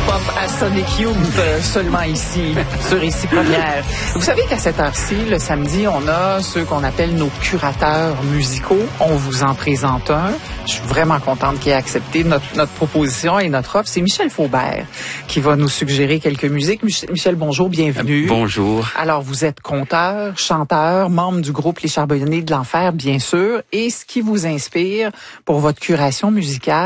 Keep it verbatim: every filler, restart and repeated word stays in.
pop à Sonic Youth, euh, seulement ici, sur Ici Première. Vous savez qu'à cette heure-ci, le samedi, on a ceux qu'on appelle nos curateurs musicaux. On vous en présente un. Je suis vraiment contente qu'il ait accepté notre, notre proposition et notre offre. C'est Michel Faubert qui va nous suggérer quelques musiques. Mich- Michel, bonjour, bienvenue. Euh, bonjour. Alors, vous êtes conteur, chanteur, membre du groupe Les Charbonniers de l'Enfer, bien sûr. Et ce qui vous inspire pour votre curation musicale,